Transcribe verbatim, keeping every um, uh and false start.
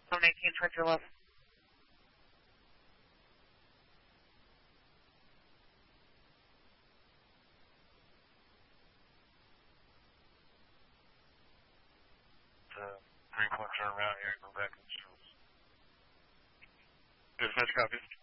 one eighteen towards your left. Uh, three point turn around here, go back in the shoes. Dispatch copy.